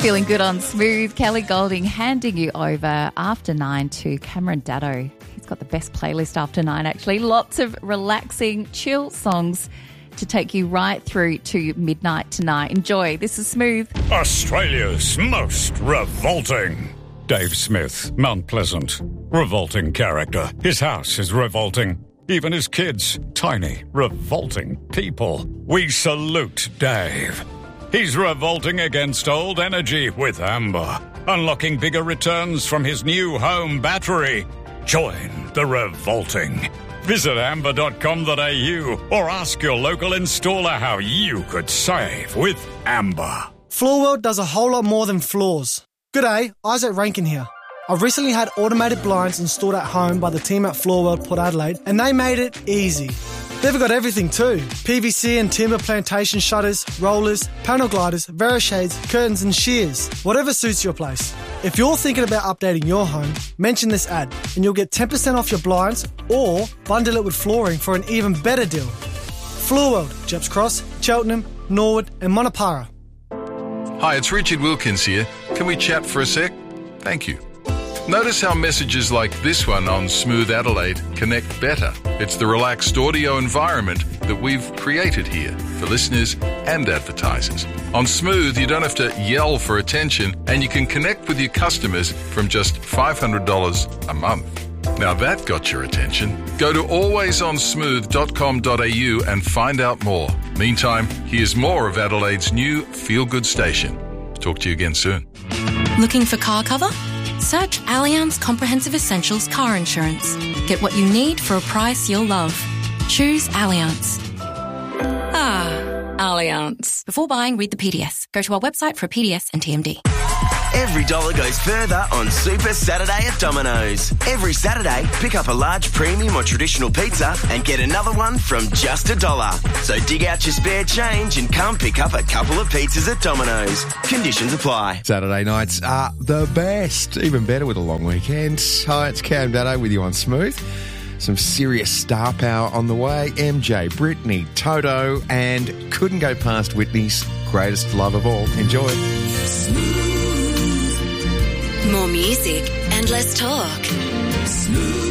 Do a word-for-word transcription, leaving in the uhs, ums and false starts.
Feeling good on Smooth. Kelly Golding handing you over after nine to Cameron Daddo. He's got the best playlist after nine, actually. Lots of relaxing, chill songs to take you right through to midnight tonight. Enjoy. This is Smooth. Australia's most revolting. Dave Smith, Mount Pleasant. Revolting character. His house is revolting. Even his kids. Tiny, revolting people. We salute Dave. He's revolting against old energy with Amber. Unlocking bigger returns from his new home battery. Join the revolting. Visit amber dot com dot a u or ask your local installer how you could save with Amber. Floorworld does a whole lot more than floors. G'day, Isaac Rankin here. I've recently had automated blinds installed at home by the team at Floorworld Port Adelaide, and they made it easy. They've got everything too. P V C and timber plantation shutters, rollers, panel gliders, Verishades, curtains and shears. Whatever suits your place. If you're thinking about updating your home, mention this ad and you'll get ten percent off your blinds or bundle it with flooring for an even better deal. Floorworld, Jeps Cross, Cheltenham, Norwood and Monopara. Hi, it's Richard Wilkins here. Can we chat for a sec? Thank you. Notice how messages like this one on Smooth Adelaide connect better. It's the relaxed audio environment that we've created here for listeners and advertisers. On Smooth, you don't have to yell for attention and you can connect with your customers from just five hundred dollars a month. Now that got your attention. Go to always on smooth dot com dot a u and find out more. Meantime, here's more of Adelaide's new feel-good station. Talk to you again soon. Looking for car cover? Search Allianz Comprehensive Essentials Car Insurance. Get what you need for a price you'll love. Choose Allianz. Ah, Allianz. Before buying, read the P D S. Go to our website for a P D S and T M D. Every dollar goes further on Super Saturday at Domino's. Every Saturday, pick up a large premium or traditional pizza and get another one from just a dollar. So dig out your spare change and come pick up a couple of pizzas at Domino's. Conditions apply. Saturday nights are the best. Even better with a long weekend. Hi, it's Cam Daddo with you on Smooth. Some serious star power on the way. M J, Britney, Toto, and couldn't go past Whitney's greatest love of all. Enjoy. More music and less talk. Smooth.